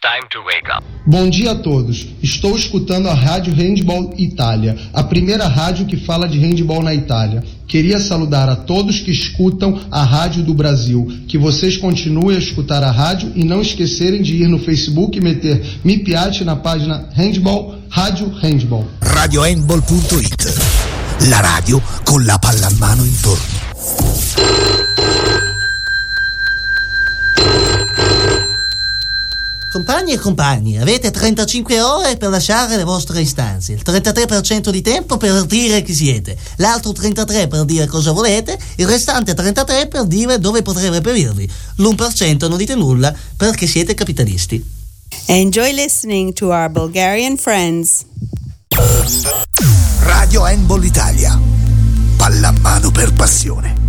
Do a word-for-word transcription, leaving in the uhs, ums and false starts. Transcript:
time to wake up. Bom dia a todos. Estou escutando a Rádio Handball Itália, a primeira rádio que fala de handball na Itália. Queria saludar a todos que escutam a Rádio do Brasil, que vocês continuem a escutar a rádio e não esquecerem de ir no Facebook e meter Mi Piace na página Handball, Rádio Handball. radio handball punto it, la radio con la palla in mano intorno. Compagni e compagni, avete trentacinque ore per lasciare le vostre istanze, il trentatré per cento di tempo per dire chi siete, l'altro trentatré per dire cosa volete, il restante trentatré per dire dove potrei reperirvi, l'uno per cento non dite nulla perché siete capitalisti. Enjoy listening to our Bulgarian friends. Radio Handball Italia, palla a mano per passione.